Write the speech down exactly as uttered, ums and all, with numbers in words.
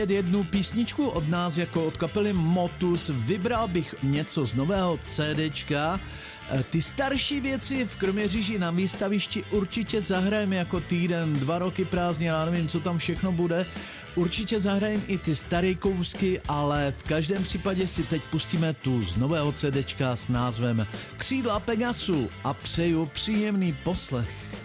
Jednu písničku od nás jako od kapely Motus, vybral bych něco z nového CDčka. Ty starší věci v Kroměříži na výstavišti určitě zahrajeme jako týden, dva roky prázdně, já nevím, co tam všechno bude. Určitě zahrajeme i ty staré kousky, ale v každém případě si teď pustíme tu z nového CDčka s názvem Křídla Pegasu a přeju příjemný poslech.